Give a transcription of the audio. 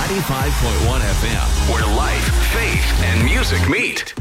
95.1 FM, where life, faith, and music meet.